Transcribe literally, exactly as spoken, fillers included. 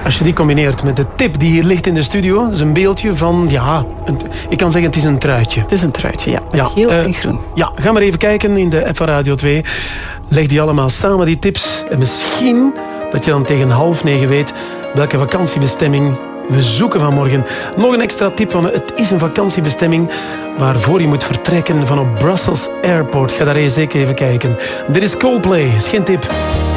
Als je die combineert met de tip die hier ligt in de studio, dat is een beeldje van, ja, een, ik kan zeggen het is een truitje. Het is een truitje, ja. Met ja, geel uh, en groen. Ja, ga maar even kijken in de app van Radio twee. Leg die allemaal samen, die tips. En misschien dat je dan tegen half negen weet welke vakantiebestemming we zoeken vanmorgen. Nog een extra tip van het is een vakantiebestemming waarvoor je moet vertrekken van op Brussels Airport. Ga daar zeker even kijken. Dit is Coldplay, is geen tip.